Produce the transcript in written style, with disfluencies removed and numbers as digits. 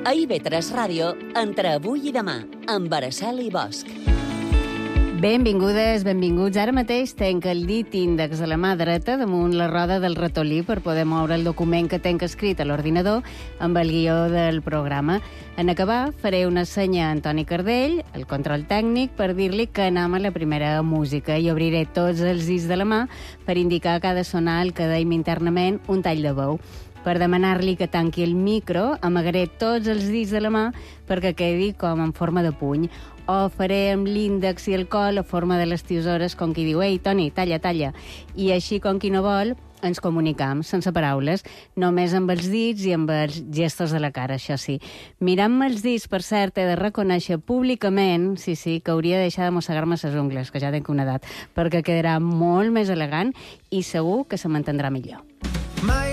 A IB3 Ràdio, entre avui i demà, amb Araceli Bosch. Benvingudes, benvinguts. Ara mateix tenc el dit índex a la mà dreta damunt la roda del ratolí per poder moure el document que tenc escrit a l'ordinador amb el guió del programa. En acabar, faré una senya a Antoni Cardell, el control tècnic, per dir-li que anem a la primera música i obriré tots els dits de la mà per indicar que ha de sonar el que deim internament un tall de veu. Per demanar-li que tanqui el micro, amagaré tots els dits de la mà perquè quedi com en forma de puny. O faré amb l'índex i el col a forma de les tisores, com qui diu «Ei, Toni, talla, talla». I així, com qui no vol, ens comunicam, sense paraules, només amb els dits i amb els gestos de la cara, això sí. Mirant-me els dits, per cert, he de reconèixer públicament, sí, que hauria de deixar de mossegar-me les ungles, que ja tenc una edat, perquè quedarà molt més elegant i segur que se m'entendrà millor.